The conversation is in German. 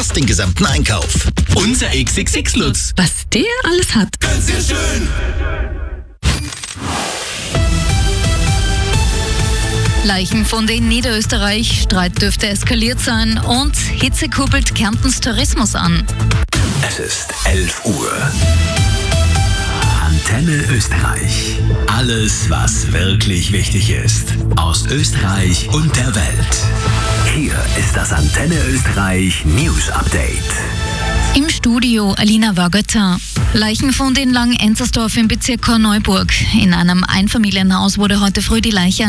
fast den gesamten Einkauf. Unser XXX-Lutz. Was der alles hat. Ganz sehr schön. Leichenfunde in Niederösterreich, Streit dürfte eskaliert sein und Hitze kurbelt Kärntens Tourismus an. Es ist 11 Uhr. Antenne Österreich. Alles, was wirklich wichtig ist. Aus Österreich und der Welt. Hier ist das Antenne Österreich News Update. Im Studio Alina Wagötter. Leichenfunde in Langenenzersdorf im Bezirk Korneuburg. In einem Einfamilienhaus wurde heute früh die Leiche